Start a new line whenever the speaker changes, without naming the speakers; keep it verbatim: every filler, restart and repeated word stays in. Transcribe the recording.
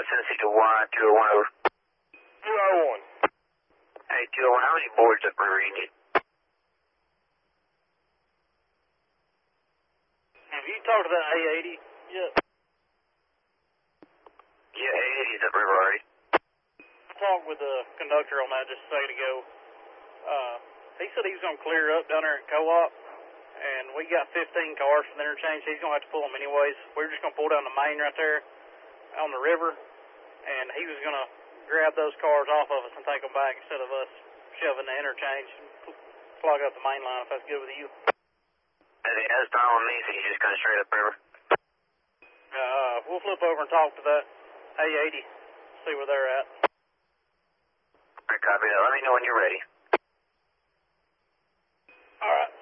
Tennessee to one, two oh one over.
two oh one.
Hey, two oh one, how many boards up river you need?
Have you talked to that A eighty yet?
Yeah, A eighty's up river already.
I talked with the conductor on that just a second ago. Uh, he said he was going to clear up down there at Co-op, and we got fifteen cars from the interchange. He's going to have to pull them anyways. We were just going to pull down the main right there on the river, and he was going to grab those cars off of us and take them back instead of us shoving the interchange and clog up the main line, if that's good with you.
That's fine with me, so you just kind of straight up river.
Uh, we'll flip over and talk to that A eighty, see where they're at.
Alright, copy that. Let me know when you're ready.
Alright.